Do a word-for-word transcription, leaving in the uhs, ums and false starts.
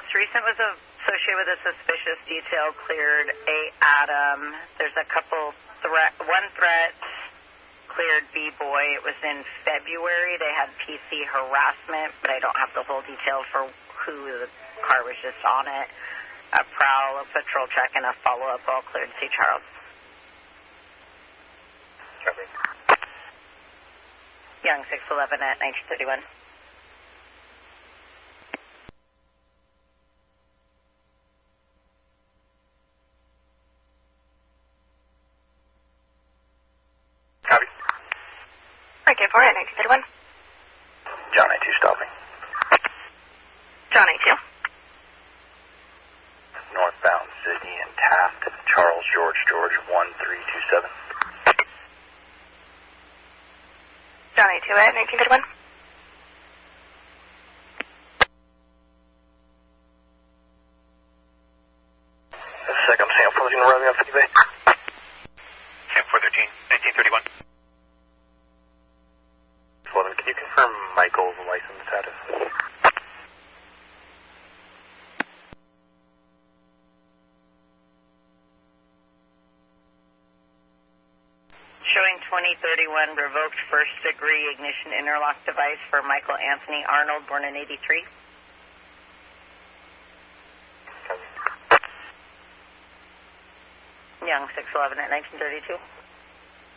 Most recent was associated with a suspicious detail, cleared A. Adam. There's a couple threat, one threat, cleared B. Boy. It was in February. They had P C harassment, but I don't have the whole detail for who the car was just on it. A prowl, a patrol check, and a follow-up all cleared C. Charles. Copy. Young six eleven at nineteen thirty-one. Copy. Okay, four at nineteen thirty-one. John A two, stop me. John A two. Northbound Sydney and Taft, Charles George George one three two seven. John A two at nineteen thirty-one. Second, Sam four thirteen, arriving on fifty Bay. Sam four thirteen, nineteen thirty-one. eleven, can you confirm Michael's license status? Showing twenty thirty-one, revoked first degree ignition interlock device for Michael Anthony Arnold, born in eighty-three. Young six eleven at nineteen thirty-two.